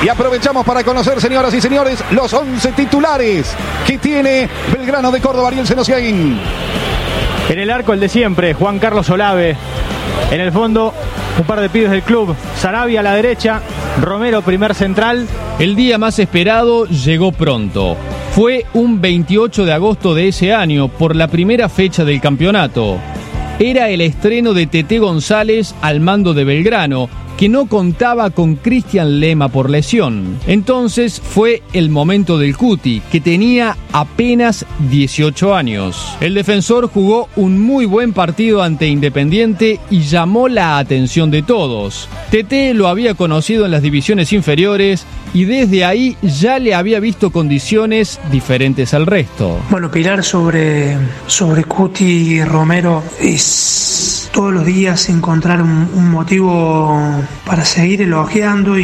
Y aprovechamos para conocer, señoras y señores, los 11 titulares que tiene Belgrano de Córdoba, Ariel Senosiaín. En el arco el de siempre, Juan Carlos Olave. En el fondo, un par de pibes del club. Sarabia a la derecha, Romero primer central. El día más esperado llegó pronto. Fue un 28 de agosto de ese año, por la primera fecha del campeonato. Era el estreno de Tete González al mando de Belgrano, que no contaba con Cristian Lema por lesión. Entonces fue el momento del Cuti, que tenía apenas 18 años. El defensor jugó un muy buen partido ante Independiente y llamó la atención de todos. Tete lo había conocido en las divisiones inferiores y desde ahí ya le había visto condiciones diferentes al resto. Bueno, opinar sobre Cuti y Romero es todos los días encontrar un motivo para seguir elogiando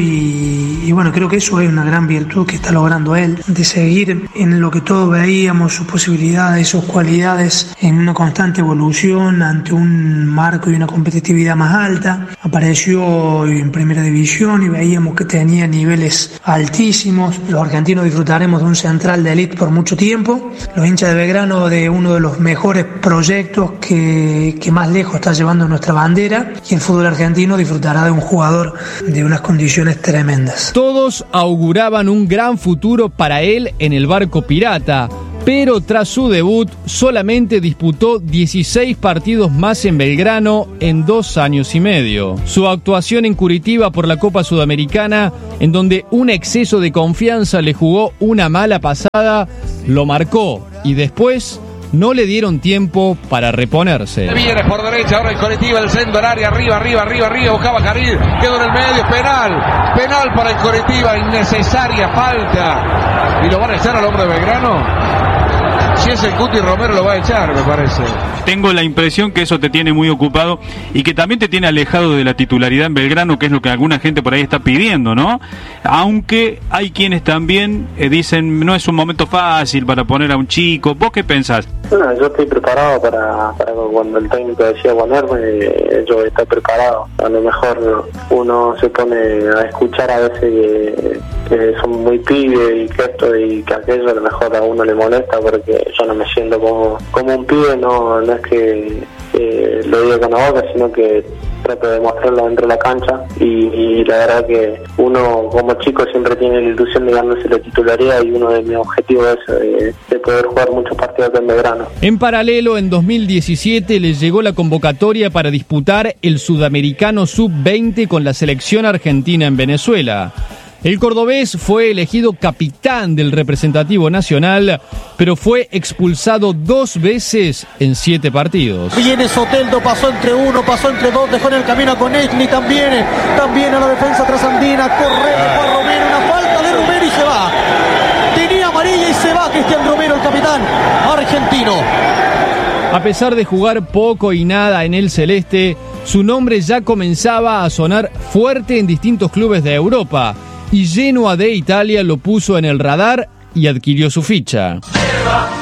y bueno, creo que eso es una gran virtud que está logrando él, de seguir en lo que todos veíamos, sus posibilidades, sus cualidades, en una constante evolución ante un marco y una competitividad más alta. Apareció en primera división y veíamos que tenía niveles altísimos. Los argentinos disfrutaremos de un central de élite por mucho tiempo. Los hinchas de Belgrano de uno de los mejores proyectos que más lejos está llevando nuestra bandera, y el fútbol argentino disfrutará de un jugador de unas condiciones tremendas. Todos auguraban un gran futuro para él en el barco pirata, pero tras su debut solamente disputó 16 partidos más en Belgrano en 2 años y medio. Su actuación en Curitiba por la Copa Sudamericana, en donde un exceso de confianza le jugó una mala pasada, lo marcó y después no le dieron tiempo para reponerse. Viene por derecha, ahora el Coritiba, el centro del área, arriba, buscaba Caril, quedó en el medio, penal para el Coritiba, innecesaria falta, y lo van a echar al hombre de Belgrano. Si es el Cuti, Romero lo va a echar, me parece. Tengo la impresión que eso te tiene muy ocupado y que también te tiene alejado de la titularidad en Belgrano, que es lo que alguna gente por ahí está pidiendo, ¿no? Aunque hay quienes también dicen no es un momento fácil para poner a un chico. ¿Vos qué pensás? No, yo estoy preparado para cuando el técnico decía ponerme, yo estoy preparado. A lo mejor uno se pone a escuchar a veces que son muy pibes y que esto y que aquello, a lo mejor a uno le molesta porque yo no me siento como un pibe, no es que lo digo con la boca, sino que trato de mostrarlo dentro de la cancha y la verdad que uno como chico siempre tiene la ilusión de ganarse la titularidad y uno de mis objetivos es de poder jugar muchos partidos en Belgrano. En paralelo, en 2017 le llegó la convocatoria para disputar el Sudamericano Sub-20 con la selección argentina en Venezuela. El cordobés fue elegido capitán del representativo nacional, pero fue expulsado 2 veces en 7 partidos. Viene Soteldo, pasó entre 1, pasó entre 2, dejó en el camino a Conechny, también a la defensa trasandina, corre por Romero, una falta de Romero y se va. Tenía amarilla y se va Cristian Romero, el capitán argentino. A pesar de jugar poco y nada en el celeste, su nombre ya comenzaba a sonar fuerte en distintos clubes de Europa, y Genoa de Italia lo puso en el radar y adquirió su ficha.